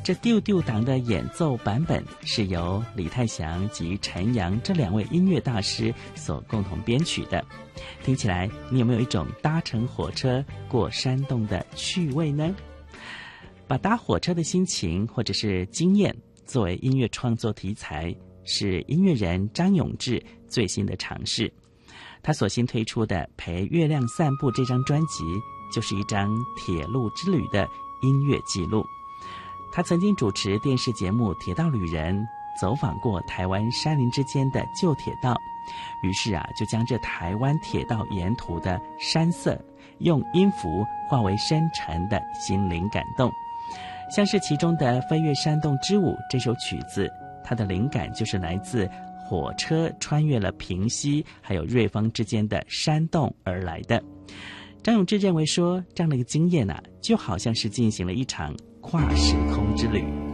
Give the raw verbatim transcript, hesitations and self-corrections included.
这丢丢党的演奏版本是由李泰祥及陈阳这两位音乐大师所共同编曲的。听起来你有没有一种搭乘火车过山洞的趣味呢？把搭火车的心情或者是经验作为音乐创作题材，是音乐人张永志最新的尝试。他所新推出的《陪月亮散步》这张专辑，就是一张铁路之旅的音乐记录。他曾经主持电视节目《铁道旅人》，走访过台湾山林之间的旧铁道，于是啊，就将这台湾铁道沿途的山色，用音符化为深沉的心灵感动。像是其中的《飞越山洞之舞》这首曲子，它的灵感就是来自火车穿越了平溪还有瑞丰之间的山洞而来的。张永志认为说，这样的一个经验啊，就好像是进行了一场跨时空之旅。